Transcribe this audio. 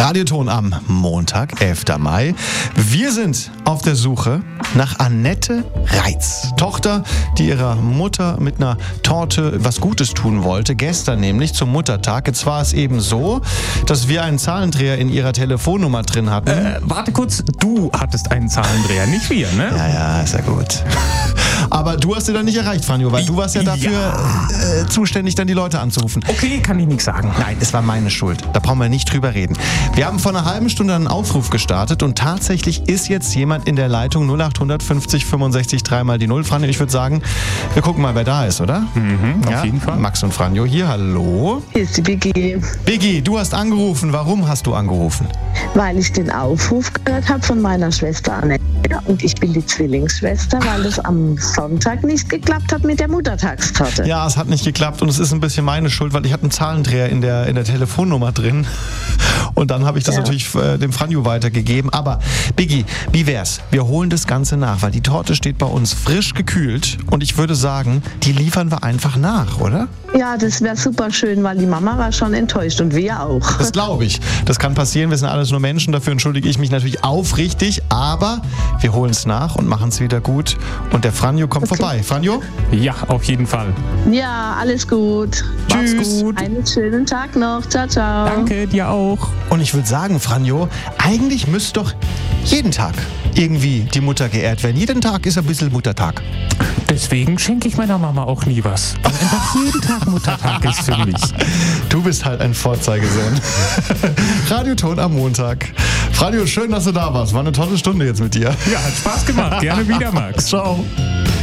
Radioton am Montag, 11. Mai. Wir sind auf der Suche nach Annette Reitz. Tochter, die ihrer Mutter mit einer Torte was Gutes tun wollte. Gestern nämlich zum Muttertag. Jetzt war es eben so, dass wir einen Zahlendreher in ihrer Telefonnummer drin hatten. Warte kurz, du hattest einen Zahlendreher, nicht wir, ne? Ja, ist ja gut. Aber du hast sie dann nicht erreicht, Franjo, weil du warst ja dafür zuständig, dann die Leute anzurufen. Okay, kann ich nichts sagen. Nein, es war meine Schuld. Da brauchen wir nicht drüber reden. Wir haben vor einer halben Stunde einen Aufruf gestartet und tatsächlich ist jetzt jemand in der Leitung 0800 50 65 3 mal die 0. Franjo, ich würde sagen, wir gucken mal, wer da ist, oder? Auf jeden Fall. Max und Franjo hier, hallo. Hier ist die Biggie. Biggie, du hast angerufen. Warum hast du angerufen? Weil ich den Aufruf gehört habe von meiner Schwester Annette und ich bin die Zwillingsschwester, weil es am Sonntag nicht geklappt hat mit der Muttertagstorte. Ja, es hat nicht geklappt und es ist ein bisschen meine Schuld, weil ich hatte einen Zahlendreher in der Telefonnummer drin und dann habe ich das natürlich dem Franjo weitergegeben. Aber Biggie, wie wär's? Wir holen das Ganze nach, weil die Torte steht bei uns frisch gekühlt und ich würde sagen, die liefern wir einfach nach, oder? Ja, das wäre super schön, weil die Mama war schon enttäuscht und wir auch. Das glaube ich. Das kann passieren, wir sind alles nur Menschen, dafür entschuldige ich mich natürlich aufrichtig, aber wir holen es nach und machen es wieder gut und der Franjo kommt vorbei. Franjo? Ja, auf jeden Fall. Ja, alles gut. Tschüss. Macht's gut. Einen schönen Tag noch. Ciao, ciao. Danke, dir auch. Und ich würde sagen, Franjo, eigentlich müsste doch jeden Tag irgendwie die Mutter geehrt werden. Jeden Tag ist ein bisschen Muttertag. Deswegen schenke ich meiner Mama auch nie was. Weil einfach jeden Tag Muttertag ist für mich. Du bist halt ein Vorzeigesohn. Radioton am Montag. Franjo, schön, dass du da warst. War eine tolle Stunde jetzt mit dir. Ja, hat Spaß gemacht. Gerne wieder, Max. Ciao.